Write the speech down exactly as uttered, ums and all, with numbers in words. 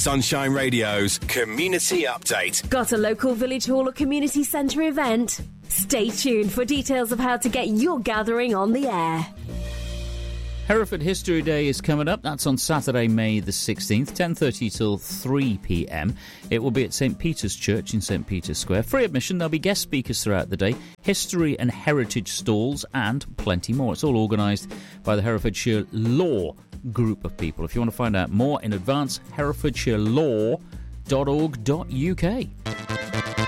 Sunshine Radio's Community Update. Got a local village hall or community centre event? Stay tuned for details of how to get your gathering on the air. Hereford History Day is coming up. That's on Saturday, May the sixteenth, ten thirty till three p m. It will be at St Peter's Church in St Peter's Square. Free admission. There'll be guest speakers throughout the day, history and heritage stalls, and plenty more. It's all organised by the Herefordshire Law group of people. If you want to find out more in advance, herefordshire law dot org dot u k.